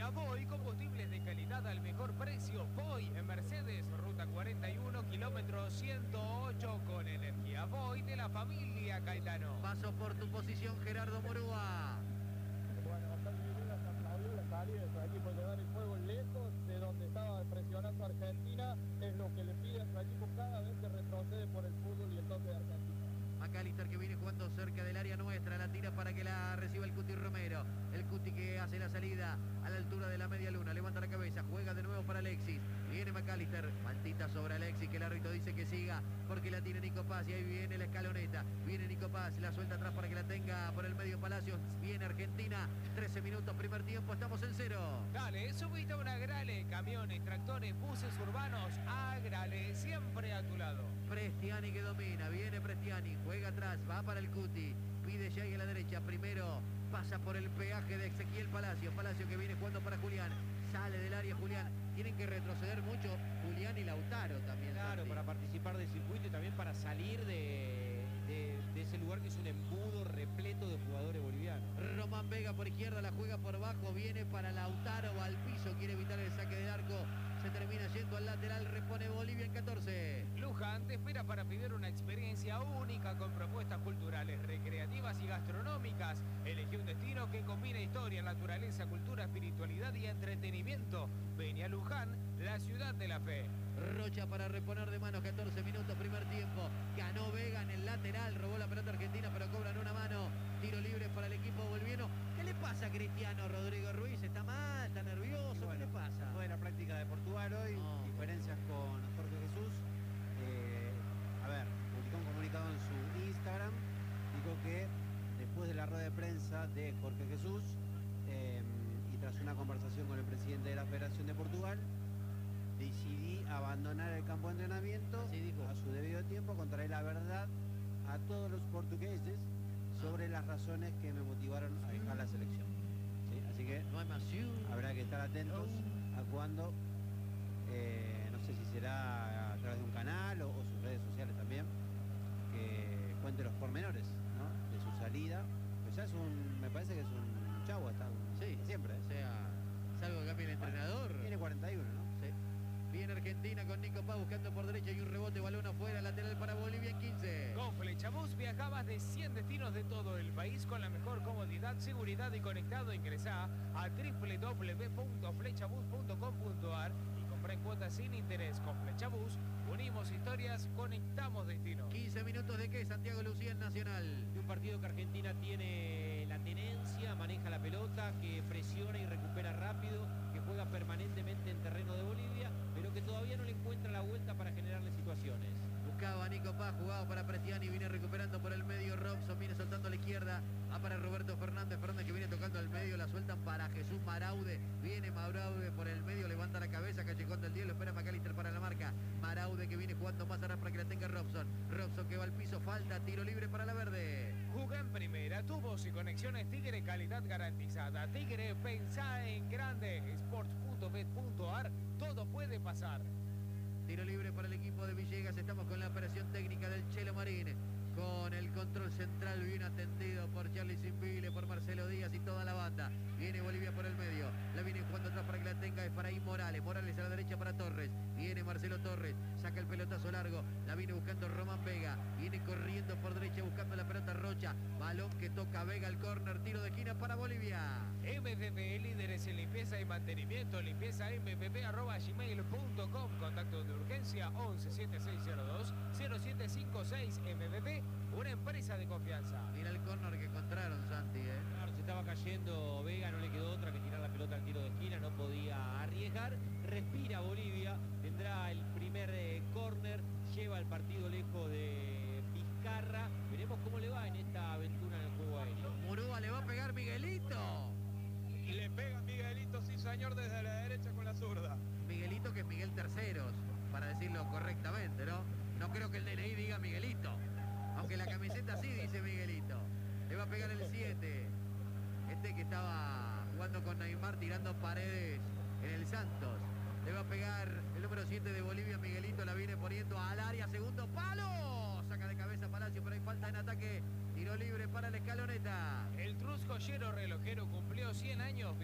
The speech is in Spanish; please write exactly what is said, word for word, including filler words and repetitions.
a Voy, combustibles de calidad al mejor precio. Voy en Mercedes, ruta cuarenta y uno, kilómetro ciento ocho, con energía Voy de la familia Caetano. Paso por tu posición, Gerardo Murúa. Bueno, bastante bien, hasta aplaudió la salida de su equipo, llevar el juego lejos de donde estaba presionando a Argentina, es lo que le pide a su equipo cada vez que retrocede por el fútbol y el toque de Argentina. McAllister, que viene jugando cerca del área nuestra, la tira para que la reciba el Cuti Romero. El Cuti que hace la salida a la altura de la media luna, levanta la cabeza, juega de nuevo para Alexis. Viene McAllister, faltita sobre Alexis, que el árbitro dice que siga porque la tiene Nico Paz, y ahí viene la escaloneta. Viene Nico Paz, la suelta atrás para que la tenga por el medio Palacios. Viene Argentina, trece minutos, primer tiempo, estamos en cero. Dale, subiste a una Agrale, camiones, tractores, buses urbanos, Agrale, siempre a tu lado. Prestiani que domina, viene Prestiani, juega atrás, va para el Cuti, pide ya ahí a la derecha, primero pasa por el peaje de Ezequiel Palacio, Palacio que viene jugando para Julián, sale del área Julián, tienen que retroceder mucho Julián y Lautaro también. Claro, Santi. para participar del circuito y también para salir de, de, de ese lugar que es un embudo repleto de jugadores bolivianos. Román Vega por izquierda, la juega por bajo, viene para Lautaro, va al piso, quiere evitar el saque del arco, se termina yendo al lateral, repone Bolivia en catorce. Luján te espera para vivir una experiencia única con propuestas culturales, recreativas y gastronómicas. Elegí un destino que combina historia, naturaleza, cultura, espiritualidad y entretenimiento. Ven a Luján, la ciudad de la fe. Rocha para reponer de mano, catorce minutos, primer tiempo. Ganó Vega en el lateral, robó la pelota argentina, pero cobran una mano. Tiro libre para el equipo boliviano. ¿Qué le pasa a Cristiano Rodrigo Ruiz? ¿Está mal? ¿Está nervioso? Bueno, ¿Qué le pasa? fue la práctica de Portugal hoy, No. diferencias con Jorge Jesús. Eh, a ver, publicó un comunicado en su Instagram, dijo que después de la rueda de prensa de Jorge Jesús eh, y tras una conversación con el presidente de la Federación de Portugal, decidí abandonar el campo de entrenamiento Así dijo. a su debido tiempo, contaré la verdad a todos los portugueses sobre las razones que me motivaron a dejar la selección. ¿Sí? Así que No hay más. habrá que estar atentos a cuando, eh, no sé si será a través de un canal o, o sus redes sociales también, que cuente los pormenores, ¿no?, de su salida. Pues ya es un, me parece que es un chavo hasta Sí, siempre. ¿eh? O sea, salvo que cambie el entrenador. Tiene cuarenta y uno, ¿no? Sí. Viene Argentina con Nico Paz buscando por derecha y un rebote, balón afuera, lateral para Bolivia en quince. Con Flechabús viajabas de cien destinos de todo el país con la mejor comodidad, seguridad y conectado. Ingresá a doble u doble u doble u punto flechabús punto com punto ar y comprá en cuotas sin interés. Con Flechabús unimos historias, conectamos destinos. quince minutos de qué, Santiago Lucía en Nacional. De un partido que Argentina tiene la tenencia, maneja la pelota, que presiona y recupera rápido, que juega permanentemente en terreno de Bolivia, pero que todavía no le encuentra la vuelta para generarle situaciones. Buscaba a Nico Paz, jugaba para Prestiani, viene recuperando por el medio Robson, viene soltando a la izquierda, va para Roberto Fernández, Fernández que viene tocando al medio, la sueltan para Jesús Maraude, viene Maraude por el medio, levanta la cabeza, Callejón del Diego, espera McAllister para la marca, Maraude que viene jugando más atrás para que la tenga Robson, Robson que va al piso, falta, tiro libre para la verde. Juga en primera, tubos y conexiones Tigre, calidad garantizada. Tigre, pensá en grande. sports punto bet punto ar, todo puede pasar. Tiro libre para el equipo de Villegas, estamos con la operación técnica del Chelo Marín, con el control central bien atendido por Charlie Simbile, por Marcelo Díaz y toda la banda. Viene Bolivia por el medio, la viene jugando atrás para que la tenga Efraín Morales, Morales a la derecha para Torres, viene Marcelo Torres, saca el pelotazo largo, la viene buscando Román Vega, viene corriendo por derecha buscando la pelota Rocha, balón que toca Vega al córner, tiro de esquina para Bolivia. M V P, líderes en limpieza y mantenimiento, limpieza m v p arroba gmail punto com, contacto de urgencia once setenta y seis cero dos cero siete cinco seis. M V P, una empresa de confianza. Mira el córner que encontraron, Santi, ¿eh? Claro, se estaba cayendo Vega, no le quedó otra que tirar la pelota al tiro de esquina, no podía arriesgar. Respira Bolivia, tendrá el primer eh, córner, lleva el partido lejos de Vizcarra. Veremos cómo le va en esta aventura en el juego aéreo. Murúa le va a pegar Miguelito. Y le pega Miguelito, sí señor, desde la derecha con la zurda. Miguelito, que es Miguel Terceros, para decirlo correctamente, ¿no? No creo que el D N I diga Miguelito, aunque la camiseta sí dice Miguelito. Le va a pegar el siete. Este que estaba jugando con Neymar tirando paredes en el Santos. Le va a pegar el número siete de Bolivia, Miguelito, la viene poniendo al área, segundo palo. Saca de cabeza Palacio, pero hay falta en ataque. Tiro libre para la escaloneta. El Trus Joyero Relojero cumplió cien años.